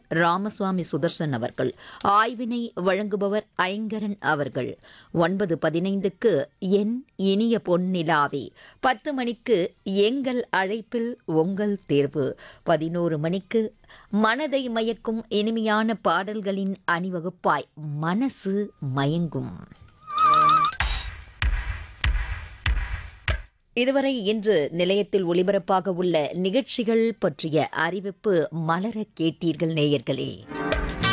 ராமசுவாமி சுதர்சன் அவர்கள். ஆய்வினை வழங்குபவர் ஐங்கரன் அவர்கள். 9:15க்கு என் இனிய பொன்னிலாவே, 10 மணிக்கு எங்கள் அழைப்பில் உங்கள் தேர்வு, 11 மணிக்கு மனதை மயக்கும் இனிமையான பாடல்களின் அணிவகுப்பாய் மனசு மயங்கும். இதுவரை இன்று நிலையத்தில் ஒலிபரப்பாக உள்ள நிகழ்ச்சிகள் பற்றிய அறிவிப்பு மலர கேட்டீர்கள் நேயர்களே.